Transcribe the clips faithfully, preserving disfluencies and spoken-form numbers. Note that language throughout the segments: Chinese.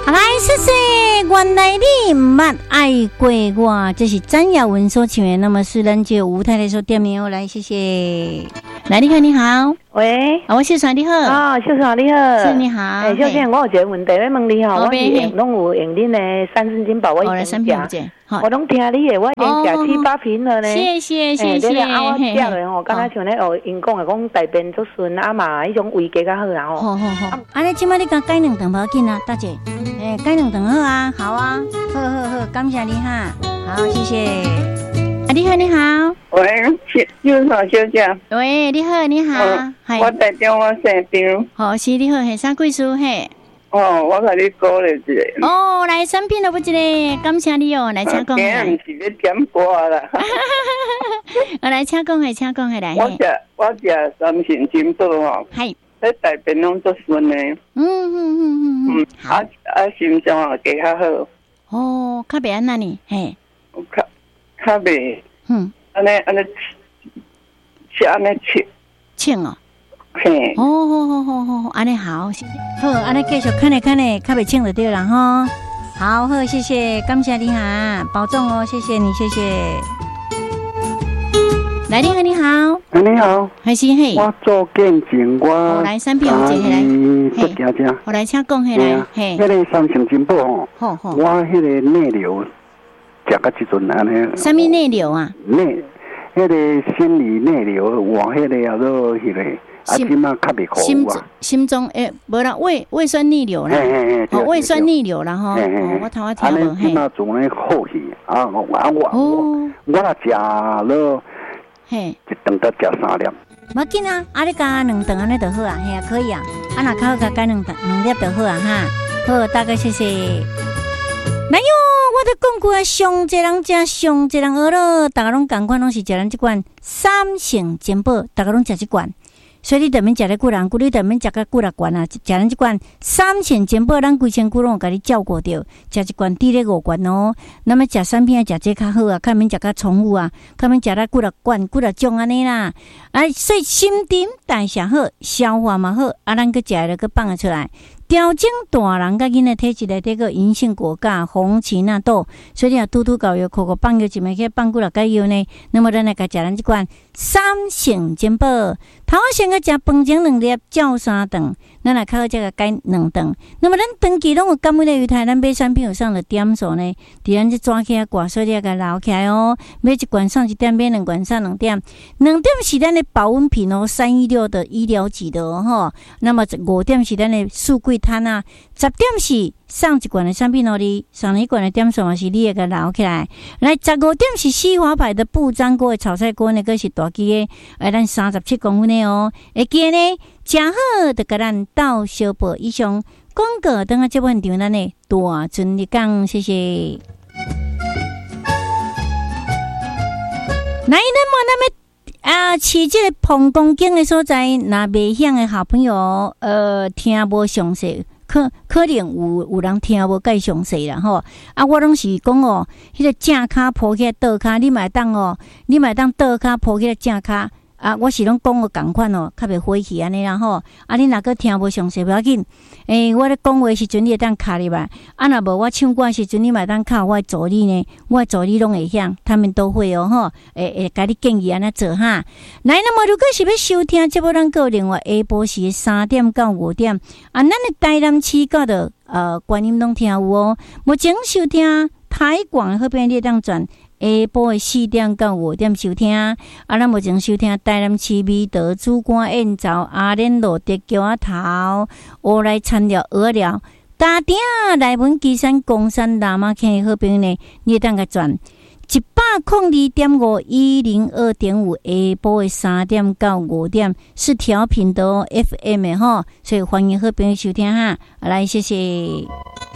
来，谢谢，原来你唔捌爱过我，这是詹雅文所唱的。那么是咱这吴太太所点名，来，谢谢。来，你好，你好， 喂， 啊，我秀传你好， 哦，秀传你好， 是你好， 诶，小姐，我有一个问题要问你吼，我是用拢有用恁的三生金宝，我已经食，我拢听你的，我已经食七八瓶了呢。 谢谢谢谢。 啊，我食落吼，刚才像咧哦，因讲的讲大便足顺啊嘛，迄种胃加较好啦吼。 好好好，安尼即摆你甲改两顿无要紧啊，大姐，诶，改两顿好啊，好啊，好好好，感谢你哈，好，谢谢。啊，你好，你好。 喂，秀传小姐。 喂，你好，你好。 嗯、我打电话生张。 好，是你好，系啥贵书嘿？ 哦，我甲你鼓励一下。哦，来产品了不一个，感谢你哦，来请讲。 今日毋是要点歌啦。 我来请讲下，请讲下来。 我食我食三成金宝吼。 系。 迄大便拢足顺的。 嗯嗯嗯嗯嗯。 啊啊，心脏也加较好。 哦，较袂安那呢？嘿。 较较袂。 嗯。 安尼安尼，是安尼切。 切哦。 嘿。 哦好好好好，安尼好，好，安尼继续看咧看咧，较袂清就对啦吼。好好，谢谢，感谢你哈，保重哦，谢谢你，谢谢。来，你好，你好， 你好， 还是嘿？ 我做见证，我我来三片有一个来， 嘿， 我来请讲下来，嘿， 迄个三成金宝吼， 好好， 我迄个内流食到即阵安尼。 什么内流啊？ 内，迄个心理内流，我迄个叫做迄个。啊，即马较袂苦啊！ 心中诶，无啦，胃胃酸逆流啦，哦，胃酸逆流啦吼，我头我听无嘿。 即马做咧好去啊！我啊我我我若食了，嘿，一顿得食三粒。 无紧啊，啊你加两顿安尼就好啊，嘿啊可以啊，啊若较好加加两顿两粒就好啊哈。好，大概谢谢。来哟，我都讲过啊，上济人食，上济人学咯，大家拢共款，拢是食咱即款三成金宝，大家拢食即款。所以你得免食咧久人久，你得免食个久六罐啊！食咱即罐三千金宝，咱规身躯拢有甲你照顾着，食一罐滴咧五罐哦。那么食产品啊，食这较好啊，较免食甲重复啊，较免食咧久六罐、久六种安尼啦。啊，所以心情代谢好，消化嘛好，啊，咱个食了个放得出来。调整大人甲囡仔体质内底个银杏果苷、红芪纳豆，所以啊，拄拄搞药，口口放药一枚去放几落个药呢？那么咱来甲食咱即款三成金宝，头先个食饭前两粒，照三顿，咱来较好，再个改两顿。那么咱长期拢有感染的犹太，咱买产品有上了点数呢？伫咱即抓起来挂，所以要甲留起来哦。买一罐上一点，买两罐上两点，两点是咱的保温品哦，三一六的医疗级的哦吼。那么五点是咱的素桂摊啊，十点是上一罐的产品哦，你上一罐的点数嘛是你会甲留起来。来，十五点是西华牌的不粘锅的炒菜锅，那个是大支的，哎，咱三十七公分的哦。会记呢，正好就甲咱到小报以上广告，等下这本场咱的大尊你讲，谢谢。来，咱么咱们。啊，饲这个膀胱经的所在，若未晓的好朋友，呃，听无详细，可可能有有人听无介详细啦吼。啊，我拢是讲哦，迄、那个正骹抱起来倒骹，你嘛当哦，你嘛当倒骹抱起来正骹。啊，我是拢讲个共款哦，较袂火气安尼啦吼。啊，你若个听无详细不要紧，诶、欸，我咧讲话时阵你会当卡入来，啊，若无我唱歌时阵你嘛当卡我助理呢，我助理拢会晓，他们都会哦吼。诶、欸、诶，甲、欸、你建议安尼做哈。来，那么如果是要收听，节目咱个另外下晡时三点到五点，啊，咱的台南市到的呃观音拢听有哦。目前收听台广好边你当转。下晡的四点到五点收听，啊，咱目前收听台南市美德主管宴造阿莲路德桥仔头，我来参聊鹅寮，大鼎内文基山公山喇嘛坑好朋友呢，你当个转一百空二点五一零二点五，下晡的三点到五点是调频的哦 ，F M 的吼，所以欢迎好朋友收听哈，来谢谢。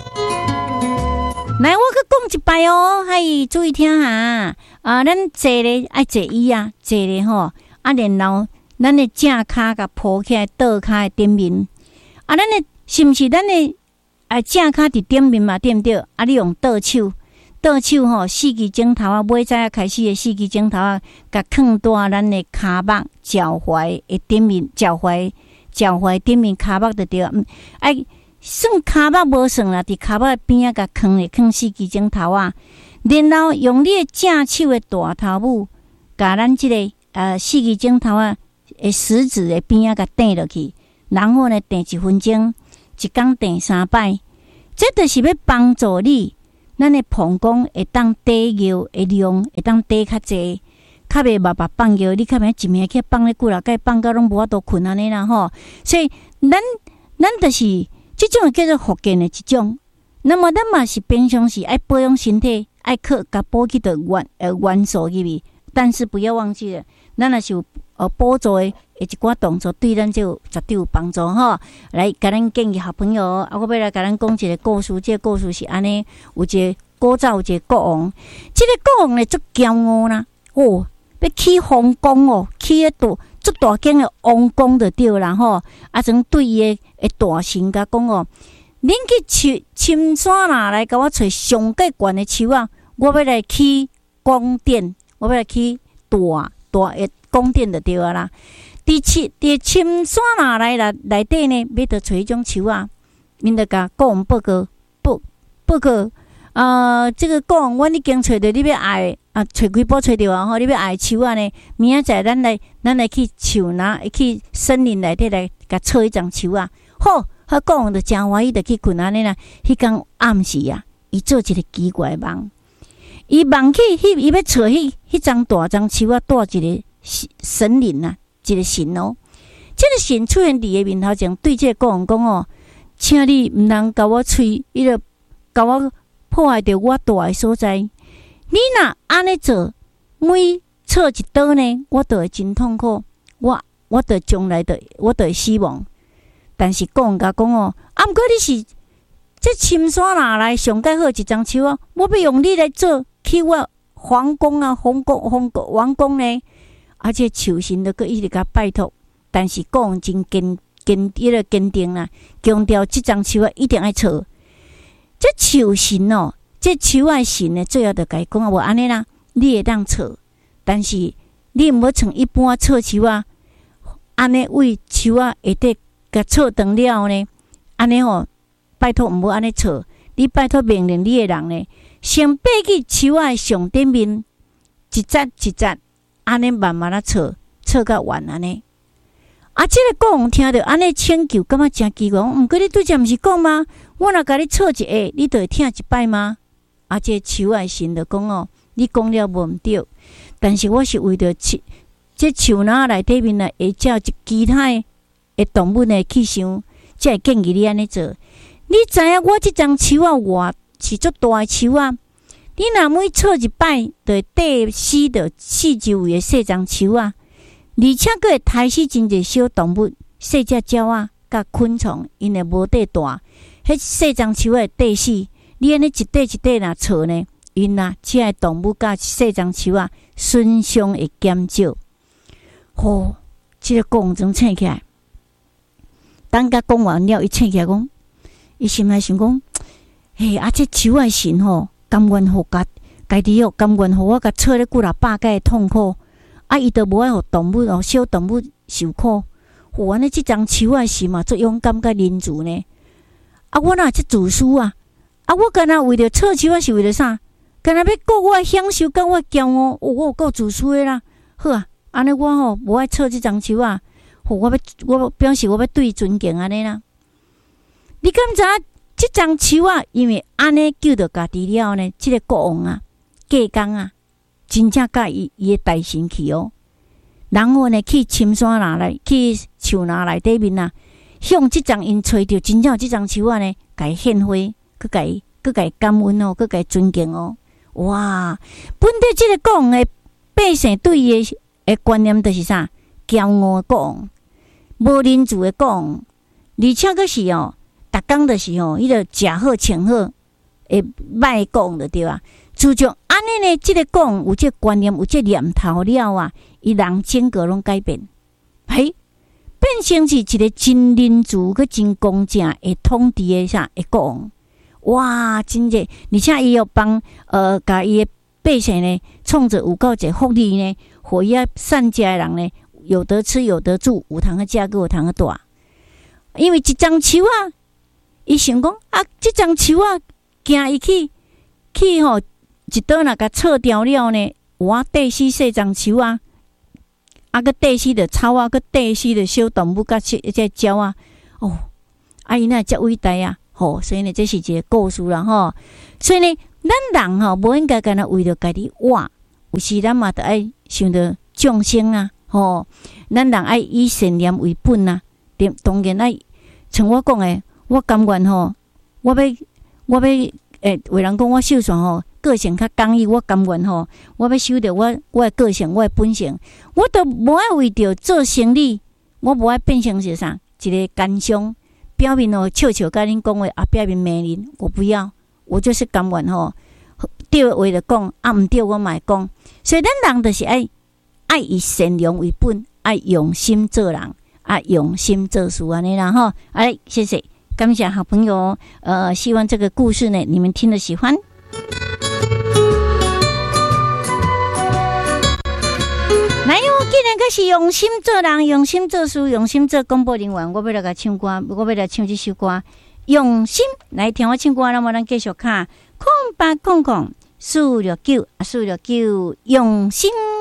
来，我去讲一摆哦，嘿，注意听哈！啊，咱坐咧爱坐椅啊，坐咧吼，啊，然后咱的正骹甲抱起来，倒骹的顶面，啊，咱的是毋是咱的啊正骹伫顶面嘛？对毋对？啊，你用倒手，倒手吼，四支指头啊，尾仔开始的四支指头啊，甲放大咱的骹目、脚踝的顶面，脚踝、脚踝顶面骹目就对啊，嗯，哎。 算骹肉无算啦，伫骹肉边仔甲囥咧囥四支钟头啊，然后用你的正手的大头拇，甲咱即、这个呃四支钟头啊的食指的边仔甲点落去，然后呢点一分钟，一工点三摆，这就是要帮助你，咱的膀胱会当抵尿的量会当抵较济。较袂密密放尿，你较袂一暝去放咧久啦，该放到拢无法度困安尼啦吼。所以咱咱就是即种叫做福建的一种。那么咱嘛是平常时爱保养身体，爱靠甲补给的元呃元素入去，但是不要忘记了，咱若是有呃补助的一寡动作，对咱就绝对有帮助吼。来，甲咱建议好朋友，啊，我要来甲咱讲一个故事，这个故事是安尼，有一个古早有一个国王，这个国王咧足骄傲啦，哦。要起皇宫哦，起迄座足大间的王宫就对啦吼。啊，从对伊的诶大臣甲讲哦，恁去深山哪来甲我找上界悬的树啊？我要来起宫殿，我要来起大大的宫殿就对啊啦。伫深伫深山哪来内内底呢？要着找迄种树啊，恁着甲国王报告报报告。呃，这个国王，阮已经找着你要爱啊，找几步找着啊吼！你要爱树啊呢？明仔载咱来，咱来去树哪，去森林内底来甲撮一丛树啊！好，迄国王就真欢喜，就去困安尼啦。迄天暗时啊，伊做一个奇怪的梦，伊梦去，迄伊要撮迄迄丛大丛树啊，带一个神灵啊，一个神哦。这个神出现伫伊面头前，对这个国王讲哦，请你毋通甲我吹，伊个甲我。破坏着我大的所在，你若安尼做，每错一刀呢，我就会真痛苦，我我就将来的我就会死亡。但是国王甲讲哦，啊，毋过你是这深山哪来上介好一丛树啊？我要用你来做起我皇宫啊，皇宫皇宫王宫呢？而且树神都搁一直甲拜托，但是国王真坚坚迄个坚定啦，强调这丛树啊一定要错。这树神哦，这树仔神呢，最后就甲伊讲啊，无安尼啦，你会当错，但是你毋好像一般错树啊，安尼为树仔下底甲错长了呢，安尼哦，拜托毋好安尼错，你拜托命令你的人呢，先爬去树仔上顶面，一节一节，安尼慢慢啊错，错到完安尼。啊！这个国王听到安尼请求，感觉真奇怪。毋过你拄则毋是讲吗？我若甲你错一下，你就会听一摆吗？啊！这树仔神就讲哦，你讲了无毋对，但是我是为着这树哪内底面啊，会照一其他的动物呢去想，才会建议你安尼做。你知影我即丛树啊，偌是足大的树啊，你若每错一摆，就会缀死着四周围的细丛树啊。而且佫会杀死真侪小动物、细只鸟啊、甲昆虫，因会无地大，迄细丛树会缀死。你安尼一块一块若错呢，因啊，这个动物甲细丛树啊，损伤会减少。吼，这个国王真醒起来，等甲讲完了，伊醒起来讲，伊心内想讲，嘿，啊，这树仔神吼，甘愿互家家己哦，甘愿互我甲错咧几若百个痛苦。啊！伊都无爱互动物哦，小动物受苦。有安尼即丛树仔是嘛，足勇敢甲仁慈呢。啊，我哪这自私啊！啊，我干那为着错树仔是为着啥？干那要顾我享受，甲我骄傲，哦，我有够自私的啦。好啊，安尼我吼无爱错即丛树仔，吼我要我表示我要对尊敬安尼啦。你敢知影即丛树仔，因为安尼救着家己了呢？即、這个国王啊，过工啊。真正甲伊伊诶大神去哦，然后呢去深山哪来，去树哪内底面啊，向即丛因找着真正有即丛树仔呢，甲伊献花，佮甲伊佮甲伊感恩哦，佮甲伊尊敬哦。哇！本地即个国王诶百姓对伊诶诶观念就是啥？骄傲诶国王，无仁慈诶国王，而且佫是哦，逐工就是哦，迄个食好穿好诶歹国王就对啊。自从安尼呢，即、這个讲有即观念，有即念头了啊，伊人整个拢改变，嘿，变成是一个真仁慈、佮真公正会统治的啥会国王。哇，真济！而且伊又帮呃，甲伊的百姓呢，创造有够一福利呢，互伊啊善食的人呢，有得吃有得住，有通个食，佮有通个住。因为一丛树啊， 伊想讲啊，即张树啊，惊伊去去吼、喔、一刀若甲错掉了呢，我地死细张树啊，啊个地死着草啊，个地死着小动物甲即只鸟啊，哦，啊伊那遮伟大啊，吼、哦，所以呢，这是一个故事啦吼。所以呢，咱人吼无应该干那为着家己活，有时咱嘛得爱想着众生啊，吼、哦，咱人爱以善念为本啊，对，当然爱像我讲诶。我甘愿吼，我要我要诶，有人讲我秀爽吼，个性较刚毅，我甘愿吼，我要守着我我诶个性，我诶本性，我都无爱为着做生意，我无爱变成是啥一个奸商，表面吼笑笑甲恁讲话，啊表面骂人，我不要，我就是甘愿吼，对话着讲，啊毋对我嘛会讲，所以咱人就是爱爱以善良为本，爱用心做人，啊用心做事安尼啦吼，哎，谢谢。感谢好朋友，呃，希望这个故事呢，你们听了喜欢。来哟，既然可是用心做人，用心做事，用心做广播人员，我要来个唱歌，我要来唱这首歌，用心来听我唱歌，那么咱继续看，空八空空四六九，四六九，用心。